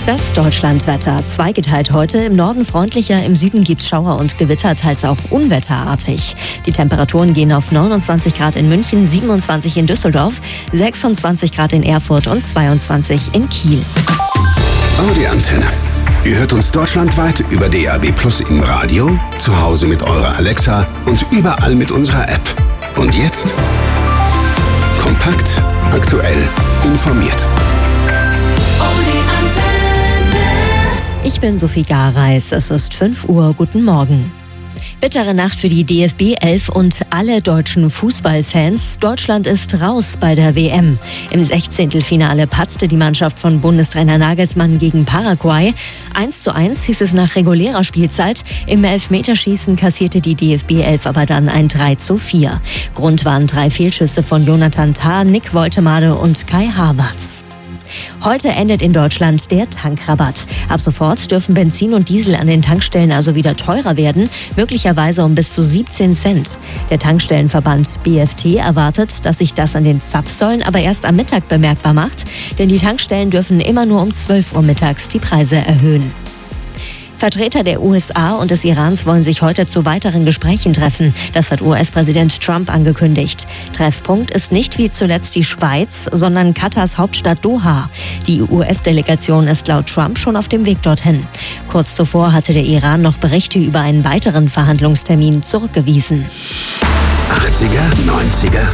Das Deutschlandwetter. Zweigeteilt heute. Im Norden freundlicher, im Süden gibt's Schauer und Gewitter, teils auch unwetterartig. Die Temperaturen gehen auf 29 Grad in München, 27 in Düsseldorf, 26 Grad in Erfurt und 22 in Kiel. Audi Antenne. Ihr hört uns deutschlandweit über DAB+ im Radio, zu Hause mit eurer Alexa und überall mit unserer App. Und jetzt kompakt, aktuell, informiert. Ich bin Sophie Gareis. Es ist 5 Uhr. Guten Morgen. Bittere Nacht für die DFB 11 und alle deutschen Fußballfans. Deutschland ist raus bei der WM. Im 16. Patzte die Mannschaft von Bundestrainer Nagelsmann gegen Paraguay. 1:1 hieß es nach regulärer Spielzeit. Im Elfmeterschießen kassierte die DFB 11 aber dann ein 3:4. Grund waren 3 Fehlschüsse von Jonathan Tah, Nick Woltemade und Kai Havertz. Heute endet in Deutschland der Tankrabatt. Ab sofort dürfen Benzin und Diesel an den Tankstellen also wieder teurer werden, möglicherweise um bis zu 17 Cent. Der Tankstellenverband BFT erwartet, dass sich das an den Zapfsäulen aber erst am Mittag bemerkbar macht, denn die Tankstellen dürfen immer nur um 12 Uhr mittags die Preise erhöhen. Vertreter der USA und des Irans wollen sich heute zu weiteren Gesprächen treffen. Das hat US-Präsident Trump angekündigt. Treffpunkt ist nicht wie zuletzt die Schweiz, sondern Katars Hauptstadt Doha. Die US-Delegation ist laut Trump schon auf dem Weg dorthin. Kurz zuvor hatte der Iran noch Berichte über einen weiteren Verhandlungstermin zurückgewiesen. 80er, 90er